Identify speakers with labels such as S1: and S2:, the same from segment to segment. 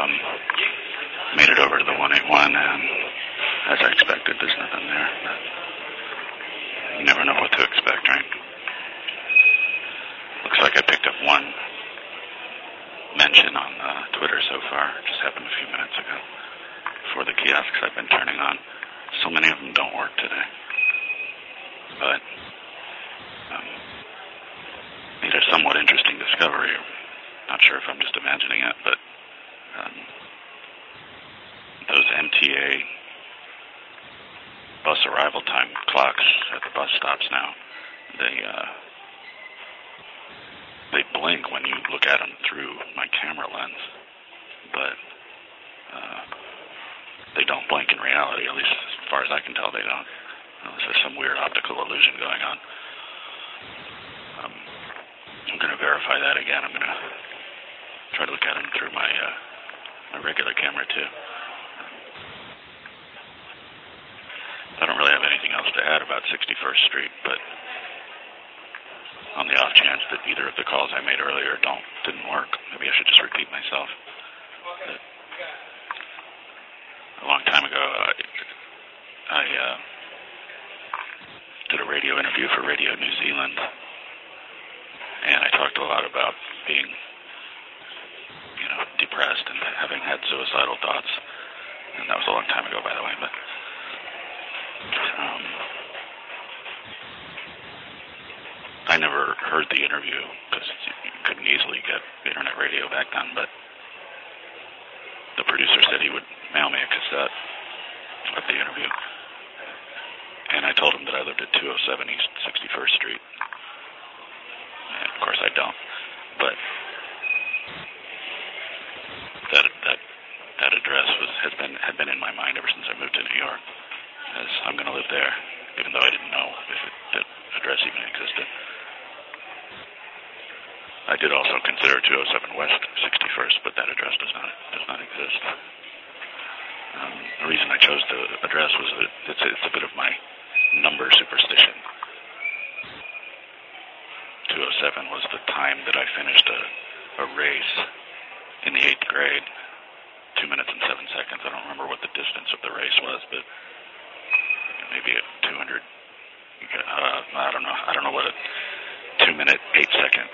S1: Made it over to the 181, and as I expected, there's nothing there. But you never know what to expect, right? Looks like I picked up one mention on Twitter so far. It just happened a few minutes ago for the kiosks I've been turning on. So many of them don't work today. But made a somewhat interesting discovery. Not sure if I'm just imagining it, but those MTA bus arrival time clocks at the bus stops now, they blink when you look at them through my camera lens, but they don't blink in reality, at least as far as I can tell they don't. Unless there's some weird optical illusion going on. I'm going to verify that again. I'm going to try to look at them through my regular camera too. I don't really have anything else to add about 61st Street, but on the off chance that either of the calls I made earlier didn't work, maybe I should just repeat myself. A long time ago, I did a radio interview for Radio New Zealand, and I talked a lot about being, depressed and having had suicidal thoughts. And that was a long time ago, by the way, but I never heard the interview because you couldn't easily get internet radio back then, but the producer said he would mail me a cassette of the interview. And I told him that I lived at 207 East 61st Street. And of course I don't. But that address had been in my mind ever since I moved to New York. As I'm going to live there, even though I didn't know if that address even existed. I did also consider 207 West 61st, but that address does not exist. The reason I chose the address was that it's a bit of my number superstition. 207 was the time that I finished a race in the 8th grade, 2 minutes and 7 seconds. I don't remember what the distance of the race was, but maybe at 200. I don't know. I don't know what a 2 minute 8 second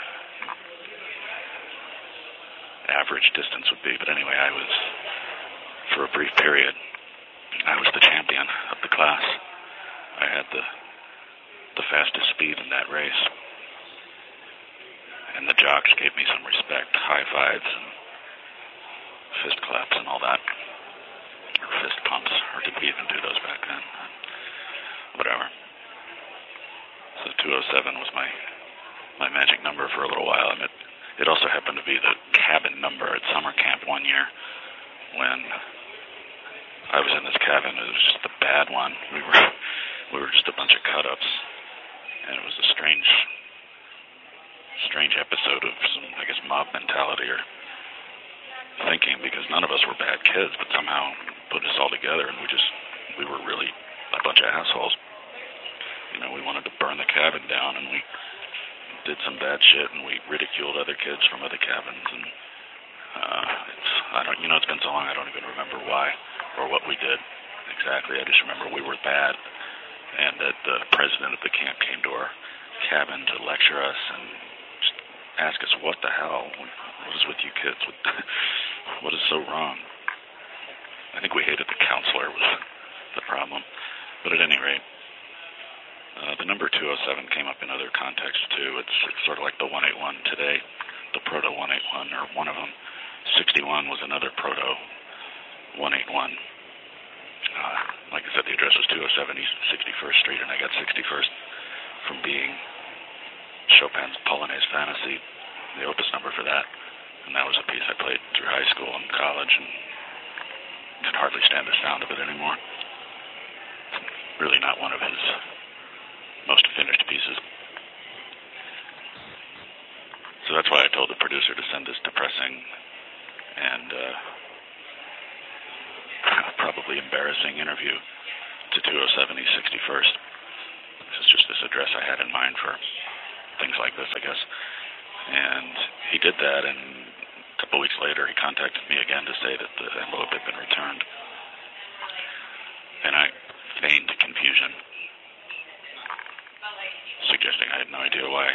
S1: average distance would be. But anyway, I was, for a brief period, I was the champion of the class. I had the fastest speed in that race. And the jocks gave me some respect, high fives and fist claps and all that. Or fist pumps, or did we even do those back then? Whatever. So 207 was my magic number for a little while, and it also happened to be the cabin number at summer camp one year when I was in this cabin. It was just the bad one. We were just a bunch of cut-ups, and it was a strange episode of some, I guess, mob mentality or thinking, because none of us were bad kids, but somehow put us all together, and we were really a bunch of assholes. We wanted to burn the cabin down, and we did some bad shit, and we ridiculed other kids from other cabins, and it's been so long I don't even remember why or what we did exactly. I just remember we were bad, and that the president of the camp came to our cabin to lecture us and just ask us, what the hell? What is with you kids? What is so wrong? I think we hated the counselor was the problem. But at any rate, the number 207 came up in other contexts too. It's sort of like the 181 today, the proto 181, or one of them. 61 was another proto 181. Like I said, the address was 207 East 61st Street, and I got 61st from being Chopin's Polonaise Fantasy, the opus number for that. And that was a piece I played through high school and college, and could hardly stand the sound of it anymore. It's really not one of his most finished pieces. So that's why I told the producer to send this depressing and probably embarrassing interview to 207 East 61st. This is just this address I had in mind for things like this, I guess. And he did that, and a couple weeks later, he contacted me again to say that the envelope had been returned. And I feigned confusion, suggesting I had no idea why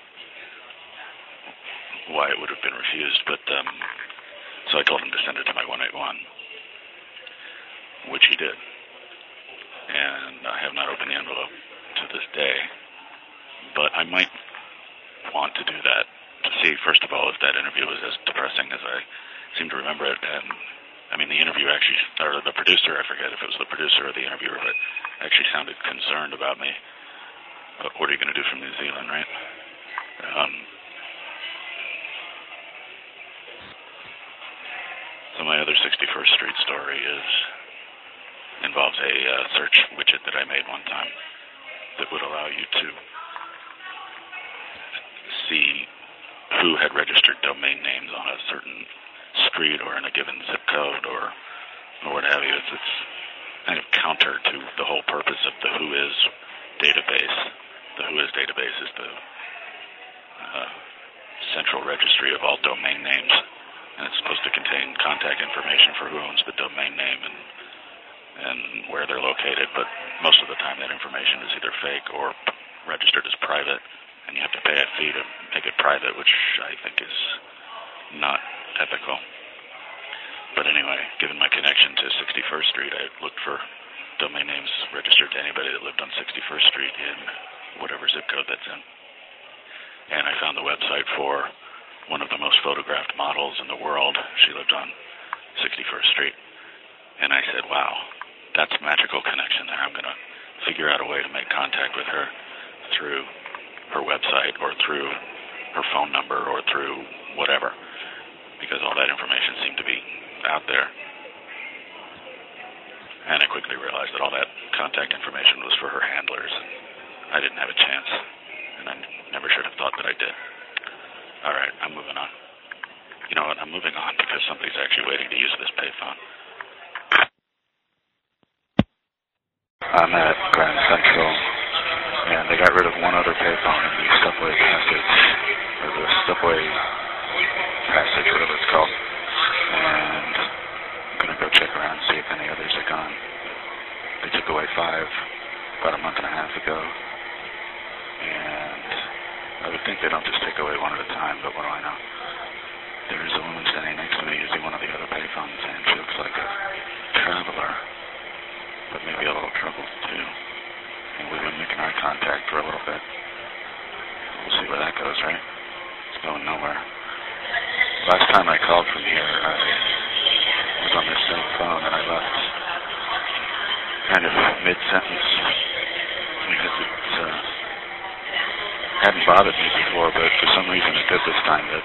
S1: it would have been refused. But so I told him to send it to my 181, which he did. And I have not opened the envelope to this day. But I might want to do that to see, first of all, if that interview was as depressing as I seem to remember it. And I mean, the interview actually, or the producer, I forget if it was the producer or the interviewer, but actually sounded concerned about me. What are you going to do from New Zealand, right? So my other 61st Street story involves a search widget that I made one time that would allow you to see who had registered domain names on a certain street or in a given zip code or what have you. It's kind of counter to the whole purpose of the Whois database. The Whois database is the central registry of all domain names, and it's supposed to contain contact information for who owns the domain name and where they're located, but most of the time that information is either fake or registered as private, and you have to pay a fee to make it private, which I think is not ethical. But anyway, given my connection to 61st Street, I looked for domain names registered to anybody that lived on 61st Street in whatever zip code that's in. And I found the website for one of the most photographed models in the world. She lived on 61st Street. And I said, wow, that's a magical connection there. I'm going to figure out a way to make contact with her through her website or through her phone number or through whatever, because all that information seemed to be out there. And I quickly realized that all that contact information was for her handlers, and I didn't have a chance, and I never should have thought that I did. All right, I'm moving on. You know what, I'm moving on because somebody's actually waiting to use this payphone. I'm at Grand Central, and they got rid of one other payphone in the subway passage, or the subway passage, whatever it's called. And I'm going to go check around and see if any others are gone. They took away 5 about a month and a half ago. And I would think they don't just take away one at a time, but what do I know? There's a woman standing next to me using one of the other payphones, and she looks like a traveler, but maybe a little troubled too. And we've been making eye contact for a little bit. We'll see where that goes, right? It's going nowhere. Last time I called from here, I was on this same phone and I left kind of mid-sentence because it hadn't bothered me before, but for some reason it did this time. That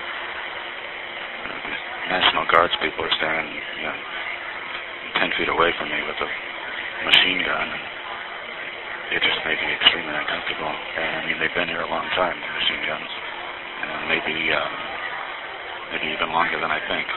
S1: the National Guards people are standing 10 feet away from me with a machine gun. It just made me extremely uncomfortable. And I mean, they've been here a long time, the machine guns, and maybe even longer than I think.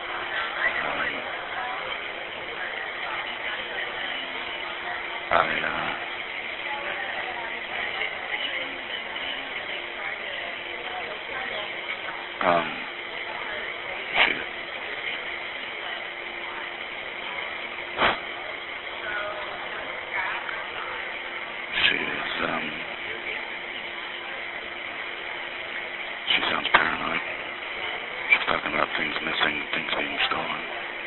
S1: She sounds paranoid. She's talking about things missing, things being stolen.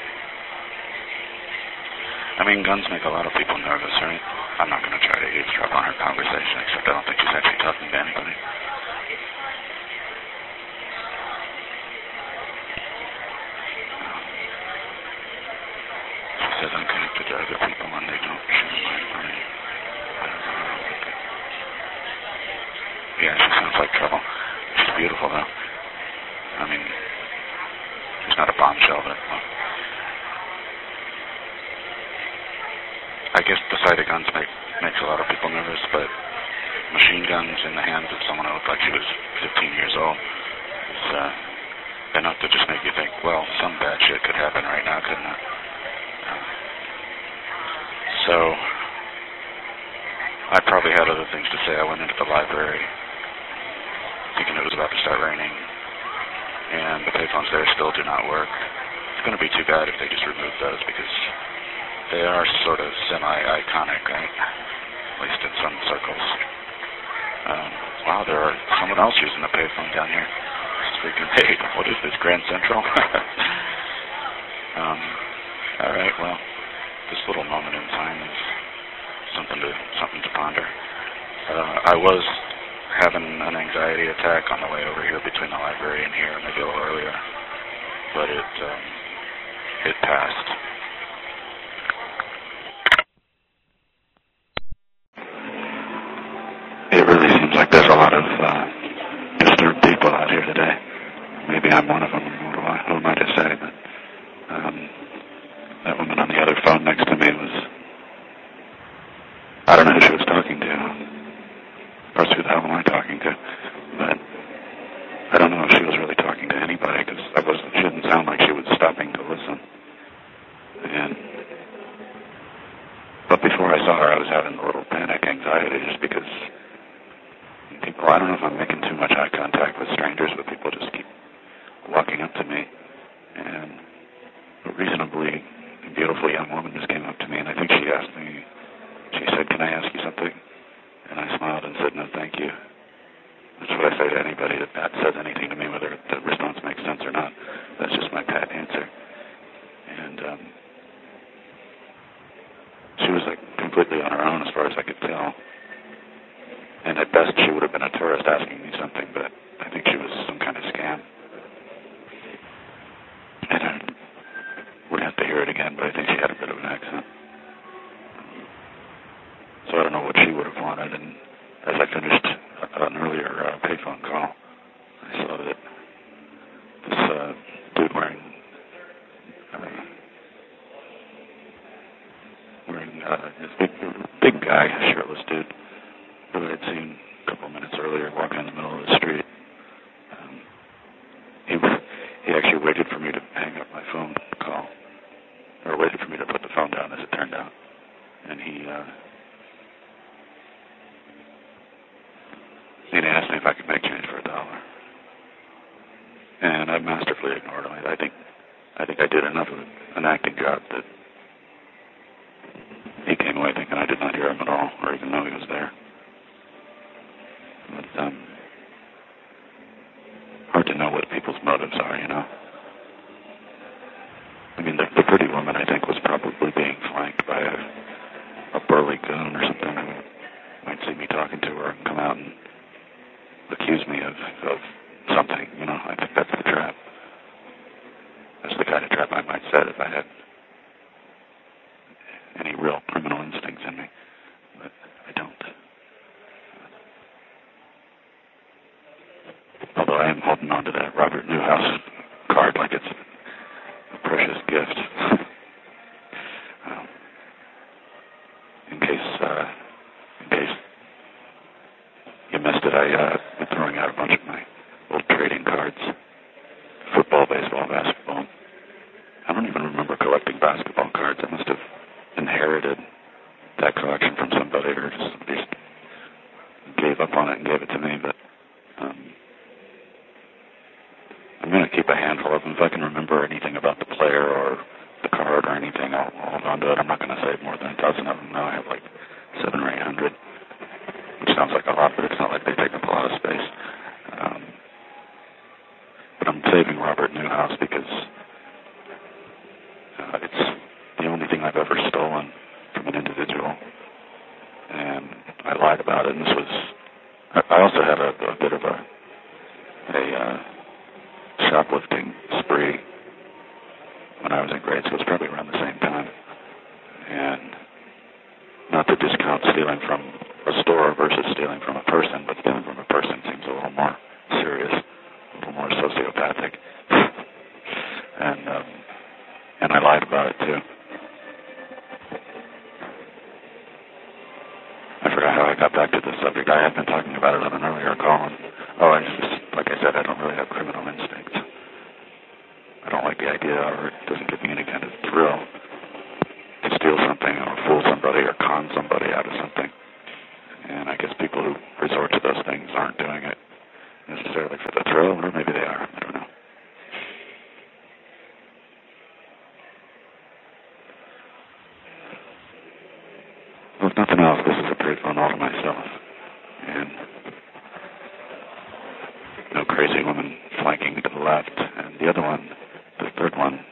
S1: I mean, guns make a lot of people nervous, right? I'm not going to try to eavesdrop on her conversation, except I don't think she's actually talking to anybody. She says I'm connected to other people and they don't share my money. I don't know. Yeah, she sounds like trouble. She's beautiful, though. I mean, she's not a bombshell, but I guess the sight of guns makes a lot of people nervous, but machine guns in the hands of someone who looked like she was 15 years old is enough to just make you think, well, some bad shit could happen right now, couldn't it? So I probably had other things to say. I went into the library thinking it was about to start raining, and the payphones there still do not work. It's going to be too bad if they just remove those because they are sort of semi-iconic, right? At least in some circles. Wow, there are someone else using the payphone down here. Freaking, hey, what is this, Grand Central? All right, well, this little moment in time is something to ponder. I was having an anxiety attack on the way over here between the library and here, maybe a little earlier, but it passed. It really seems like there's a lot of disturbed people out here today. Maybe I'm one of them. Who am I to say? But that woman on the other phone next to me was, I don't know who she was talking to. Of course, who the hell am I talking to? But I don't know if she was really talking to anybody because she didn't sound like she was stopping to listen. But before I saw her, I was having a little panic anxiety just because people, I don't know if I'm making too much eye contact with strangers, but people just keep walking up to me. And a reasonably beautiful young woman just came up to me, and I think she said, "Can I ask you something?" And I smiled and said, "No, thank you." That's what I say to anybody that says anything to me, whether the response makes sense or not. That's just my pat answer. And she was like completely on her own as far as I could tell. And at best, she would have been a tourist asking me something, but I think she was some kind of scam. And I would have to hear it again, but I think she had a bit of an accent. So I don't know what she would have wanted. And as I finished an earlier payphone call, I saw that this dude wearing this big guy, shirtless dude, who I had seen a couple of minutes earlier walking in the middle of the street. He actually waited for me to hang up my phone call, or waited for me to put the phone down, as it turned out. And he asked me if I could make change for $1. And I masterfully ignored him. I think I did enough of an acting job that he came away thinking I did not hear him at all, or even know he was there. But hard to know what people's motives are, you know. I mean, the pretty woman, I think, was probably being flanked by a burly goon or something who might see me talking to her and come out and accuse me of something, you know. I think that's the trap. That's the kind of trap I might set if I had any real criminal instincts in me. But I don't. Although I am holding on to that Robert Newhouse card like it's a precious gift. In case you missed it, I've been throwing out a bunch of my old trading cards. Football, baseball, basketball. I don't even remember collecting basketball cards. I must have inherited that collection from somebody, or just gave up on it and gave it to me. But I'm going to keep a handful of them. If I can remember anything about the player or the card or anything, I'll hold on to it. I'm not going to save more than a dozen of them now. I have like 700 or 800, which sounds like a lot, but it's not like they take up a lot of space. But I'm saving Robert Newhouse because it's the only thing I've ever stolen from an individual, and I lied about it. And this was, I also had a bit of a shoplifting spree when I was in grade school. It was probably around the same time. And not to discount stealing from a store versus stealing from a person, but stealing from a person seems a little more serious, a little more sociopathic. And I lied about it too. I forgot how I got back to this subject. I had been talking about it on an earlier call. And, like I said, I don't really have criminal instincts. I don't like the idea, or it doesn't give me any kind of thrill to steal something or fool somebody or con somebody out of something. And I guess people who resort to those things aren't doing it necessarily for the thrill, or maybe they are. I don't know. Well, if nothing else, this is a pretty fun all to myself. And no crazy woman flanking me to the left, and the other one, the third one,